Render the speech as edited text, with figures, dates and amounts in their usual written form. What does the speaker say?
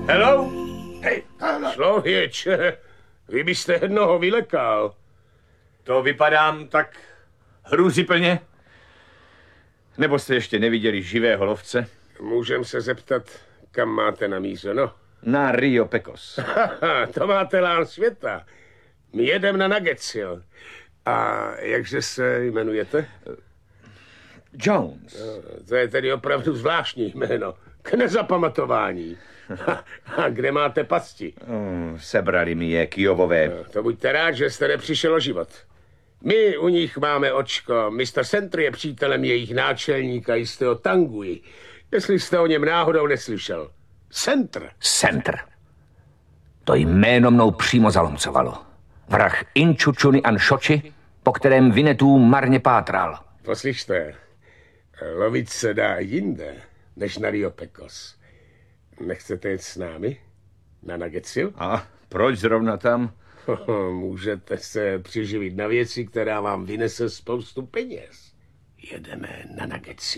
Hello? Hej, člověče, vy byste jednoho vylekal. To vypadám tak hrůzyplně? Nebo jste ještě neviděli živého lovce? Můžem se zeptat, kam máte namířeno? Na Rio Pecos. To máte lán světa. My jedem na Nuggetsil. A jakže se jmenujete? Jones. To je tedy opravdu zvláštní jméno. K nezapamatování. A kde máte pasti? Sebrali mi je Kijovové. To buďte rád, že jste nepřišel o život. My u nich máme očko. Mr. Sentry je přítelem jejich náčelníka jistého Tanguy. Jestli jste o něm náhodou neslyšel. Sentr. To jméno mnou přímo zalomcovalo. Vrah Inčučuny Anšoči, po kterém Vinetů marně pátral. Poslyšte, lovit se dá jinde, než na Rio Pecos. Nechcete jít s námi? Na Nuggetsil? A proč zrovna tam? Můžete se přiživit na věci, která vám vynese spoustu peněz. Jedeme na Nuggetsil.